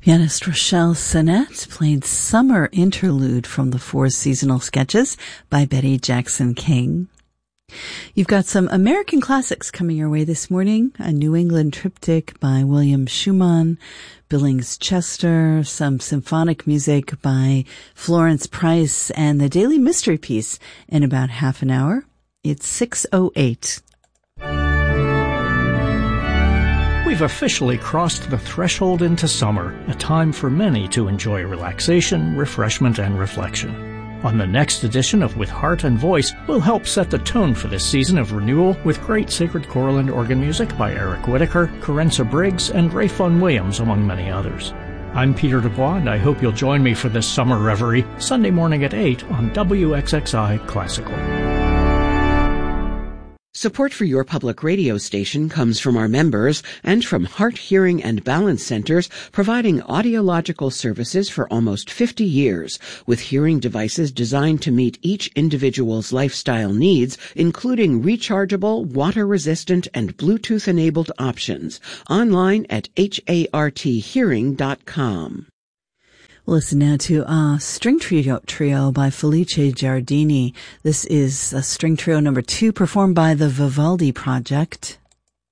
Pianist Rochelle Sinnett played Summer Interlude from the Four Seasonal Sketches by Betty Jackson King. You've got some American classics coming your way this morning, a New England triptych by William Schumann, Billings Chester, some symphonic music by Florence Price, and the Daily Mystery Piece in about half an hour. It's 6:08. We've officially crossed the threshold into summer, a time for many to enjoy relaxation, refreshment, and reflection. On the next edition of With Heart and Voice, we'll help set the tone for this season of renewal with great sacred choral and organ music by Eric Whitaker, Carenza Briggs, and Ray Vaughan Williams, among many others. I'm Peter Dubois, and I hope you'll join me for this summer reverie, Sunday morning at 8 on WXXI Classical. Support for your public radio station comes from our members and from Heart, Hearing, and Balance Centers, providing audiological services for almost 50 years, with hearing devices designed to meet each individual's lifestyle needs, including rechargeable, water-resistant, and Bluetooth-enabled options. Online at harthearing.com. Listen now to a string trio by Felice Giardini. This is a string trio number 2 performed by the Vivaldi Project.